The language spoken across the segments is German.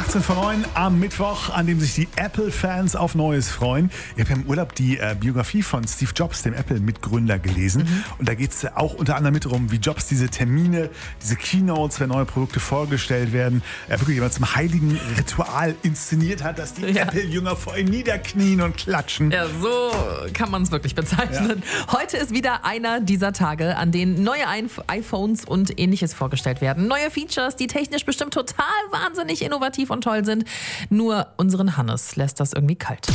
18 vor 9 am Mittwoch, an dem sich die Apple-Fans auf Neues freuen. Ich habe ja im Urlaub die Biografie von Steve Jobs, dem Apple-Mitgründer, gelesen. Und da geht es auch unter anderem mit darum, wie Jobs diese Termine, diese Keynotes, wenn neue Produkte vorgestellt werden, wirklich jemand zum heiligen Ritual inszeniert hat, dass die Apple-Jünger vor ihm niederknien und klatschen. Ja, so kann man es wirklich bezeichnen. Ja. Heute ist wieder einer dieser Tage, an denen neue iPhones und Ähnliches vorgestellt werden. Neue Features, die technisch bestimmt total wahnsinnig innovativ und toll sind. Nur unseren Hannes lässt das irgendwie kalt.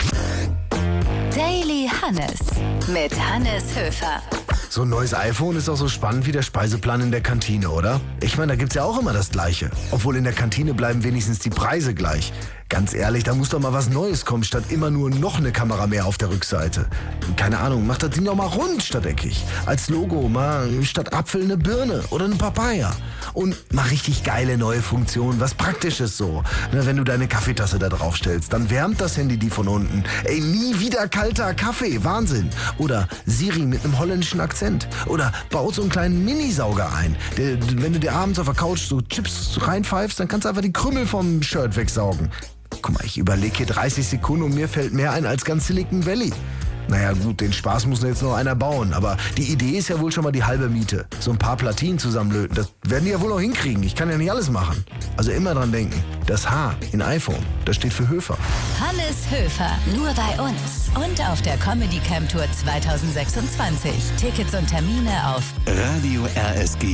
Daily Hannes mit Hannes Höfer. So ein neues iPhone ist auch so spannend wie der Speiseplan in der Kantine, oder? Ich meine, da gibt's ja auch immer das Gleiche. Obwohl in der Kantine bleiben wenigstens die Preise gleich. Ganz ehrlich, da muss doch mal was Neues kommen, statt immer nur noch eine Kamera mehr auf der Rückseite. Keine Ahnung, macht das Ding doch mal rund statt eckig. Als Logo mal statt Apfel eine Birne oder eine Papaya. Und mal richtig geile neue Funktionen, was Praktisches so. Na, wenn du deine Kaffeetasse da drauf stellst, dann wärmt das Handy die von unten. Ey, nie wieder kalter Kaffee, Wahnsinn. Oder Siri mit einem holländischen Akzent. Oder baut so einen kleinen Minisauger ein. Wenn du dir abends auf der Couch so Chips reinpfeifst, dann kannst du einfach die Krümel vom Shirt wegsaugen. Guck mal, ich überlege hier 30 Sekunden und mir fällt mehr ein als ganz Silicon Valley. Naja gut, den Spaß muss jetzt noch einer bauen, aber die Idee ist ja wohl schon mal die halbe Miete. So ein paar Platinen zusammenlöten, das werden die ja wohl noch hinkriegen. Ich kann ja nicht alles machen. Also immer dran denken, das H in iPhone, das steht für Höfer. Hannes Höfer, nur bei uns und auf der Comedy Camp Tour 2026. Tickets und Termine auf Radio RSG